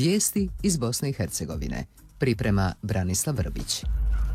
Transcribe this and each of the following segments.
Vijesti iz Bosne i Hercegovine. Priprema Branislav Vrbić.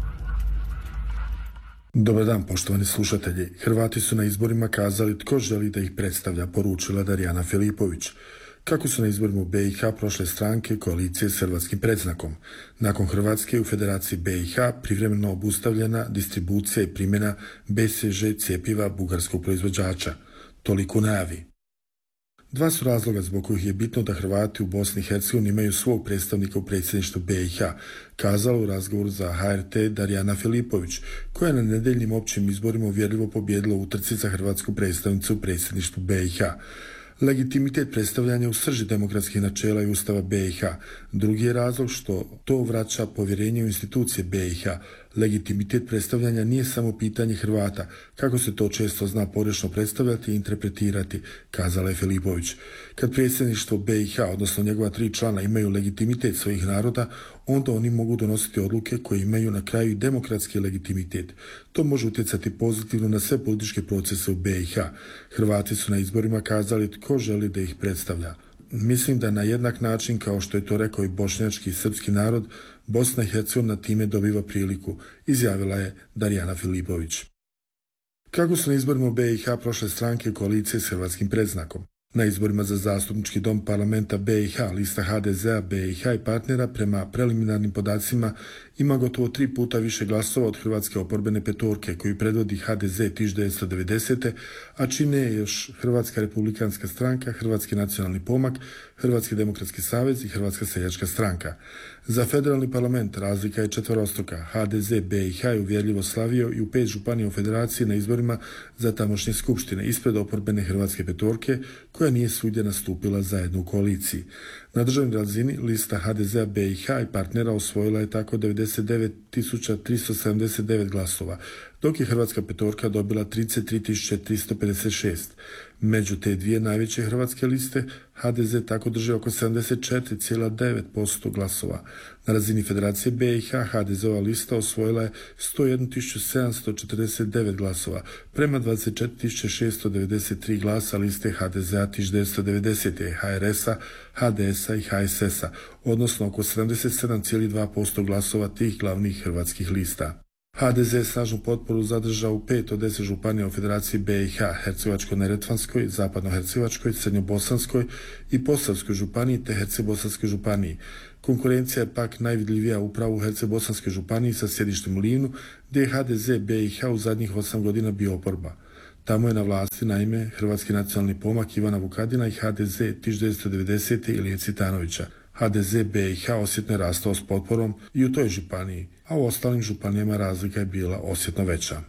Dobar dan, poštovani slušatelji. Hrvati su na izborima kazali tko želi da ih predstavlja, poručila Darijana Filipović. Kako su na izborima u BiH prošle stranke koalicije s hrvatskim predznakom? Nakon Hrvatske u Federaciji BiH privremeno obustavljena distribucija i primjena BCG cjepiva bugarskog proizvođača. Toliko najavi. Dva su razloga zbog kojih je bitno da Hrvati u Bosni i Hercegovini imaju svog predstavnika u predsjedništvu BiH, kazala u razgovoru za HRT Darijana Filipović, koja je na nedeljnim općim izborima uvjerljivo pobijedila u utrci za hrvatsku predstavnicu u predsjedništvu BiH. Legitimitet predstavljanja u srži demokratskih načela i Ustava BiH. Drugi je razlog što to vraća povjerenje u institucije BiH. Legitimitet predstavljanja nije samo pitanje Hrvata, kako se to često zna pogrešno predstavljati i interpretirati, kazala je Filipović. Kad predsjedništvo BiH, odnosno njegova 3 člana, imaju legitimitet svojih naroda, onda oni mogu donositi odluke koje imaju na kraju i demokratski legitimitet. To može utjecati pozitivno na sve političke procese u BiH. Hrvati su na izborima kazali tko želi da ih predstavlja. Mislim da na jednak način, kao što je to rekao i bošnjački i srpski narod, Bosna i Hercegovina time dobiva priliku, izjavila je Darijana Filipović. Kako su na izborima u BiH prošle stranke koalicije s hrvatskim predznakom? Na izborima za zastupnički dom parlamenta BiH lista HDZ-a, BiH i partnera prema preliminarnim podacima ima gotovo 3 puta više glasova od Hrvatske oporbene petorke koju predvodi HDZ 1990. a čine je još Hrvatska republikanska stranka, Hrvatski nacionalni pomak, Hrvatski demokratski savez i Hrvatska seljačka stranka. Za federalni parlament razlika je četvorostruka. HDZ BiH je uvjerljivo slavio i u 5 županija u federaciji na izborima za tamošnje skupštine ispred oporbene Hrvatske petorke koja nije svugdje nastupila zajedno u koaliciji. Na državnoj razini lista HDZ-a BiH i partnera osvojila je tako 99.379 glasova, dok je Hrvatska petorka dobila 33.356. Među te dvije najveće hrvatske liste HDZ tako drži oko 74,9% glasova. Na razini Federacije BiH HDZ-ova lista osvojila je 101.749 glasova prema 24.693 glasa liste HDZ-a 1990. HRS-a, HDS-a i HSS-a, odnosno oko 77,2% glasova tih glavnih hrvatskih lista. HDZ je snažnu potporu zadržao u 5 od 10 županija u Federaciji BiH, Hercegovačko-neretvanskoj, Zapadno-hercegovačkoj, Srednjobosanskoj i Posavskoj županiji te Hercebosanskoj županiji. Konkurencija je pak najvidljivija upravo u Hercebosanskoj županiji sa sjedištem u Livnu, gdje je HDZ BiH u zadnjih 8 godina bio oporba. Tamo je na vlasti naime Hrvatski nacionalni pomak Ivana Vukadina i HDZ 1990. Ilije Cvitanovića. HDZ BiH osjetno je rastao s potporom i u toj županiji, a u ostalim županijama razlika je bila osjetno veća.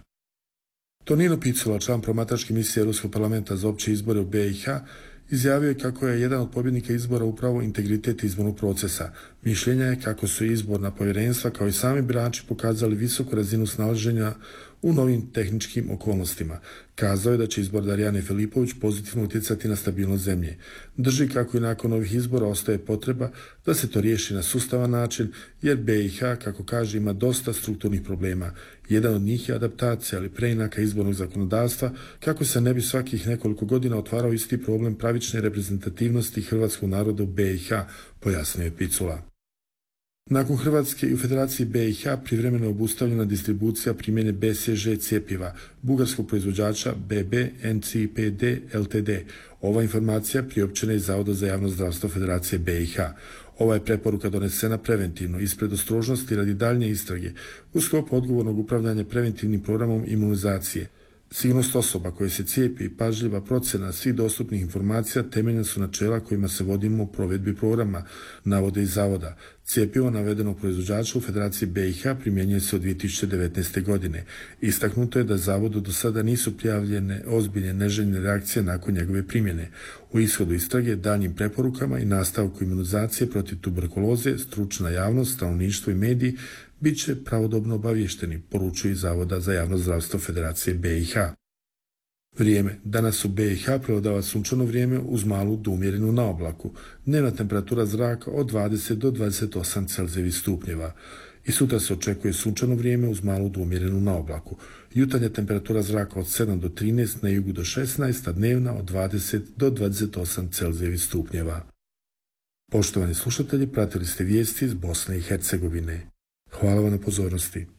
Tonino Picula, član promatračke misije Europskog parlamenta za opće izbore u BiH, izjavio je kako je jedan od pobjednika izbora upravo integritet izbornog procesa. Mišljenja je kako su izborna povjerenstva kao i sami birači pokazali visoku razinu snalaženja u novim tehničkim okolnostima. Kazao je da će izbor Darijane Filipović pozitivno utjecati na stabilnost zemlje. Drži kako i nakon ovih izbora ostaje potreba da se to riješi na sustavan način, jer BiH, kako kaže, ima dosta strukturnih problema. Jedan od njih je adaptacija ili preinaka izbornog zakonodavstva, kako se ne bi svakih nekoliko godina otvarao isti problem pravične reprezentativnosti hrvatskog naroda u BiH, pojasnio je Picula. Nakon Hrvatske i u Federaciji BiH privremeno je obustavljena distribucija primjene BCG cjepiva bugarskog proizvođača BB NCPD Ltd. Ova informacija priopćena je iz Zavoda za javno zdravstvo Federacije BiH. Ova je preporuka donesena preventivno ispred ostrožnosti radi daljnje istrage u sklopu odgovornog upravljanja preventivnim programom imunizacije. Sigurnost osoba koje se cijepi i pažljiva procjena svih dostupnih informacija temeljna su načela kojima se vodimo u provedbi programa, navode iz Zavoda. Cjepivo navedenog proizvođača u Federaciji BiH primjenjuje se od 2019. godine. Istaknuto je da Zavodu do sada nisu prijavljene ozbiljne neželjene reakcije nakon njegove primjene. U ishodu istrage, daljnjim preporukama i nastavku imunizacije protiv tuberkuloze, stručna javnost, stanovništvo i mediji bit će pravodobno obavješteni, poručuje iz Zavoda za javno zdravstvo Federacije BiH. Vrijeme. Danas u BiH prevladava sunčano vrijeme uz malu do umjerenu na oblaku. Dnevna temperatura zraka od 20 do 28 Celzijevih stupnjeva. I sutra se očekuje sunčano vrijeme uz malu do umjerenu na oblaku. Jutarnja temperatura zraka od 7 do 13, na jugu do 16, a dnevna od 20 do 28 Celzijevih stupnjeva. Poštovani slušatelji, pratili ste vijesti iz Bosne i Hercegovine. Hvala vam na pozornosti.